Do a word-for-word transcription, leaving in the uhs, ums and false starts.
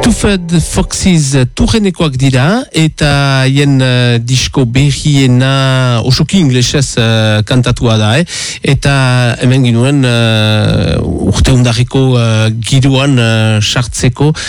Stuffed Foxes turrenekoak dira eta haien uh, disko berriena osoki inglesez uh, kantatua da, eh? Eta hemen ginuen uh, urte undarriko uh, giroan uh, sartzeko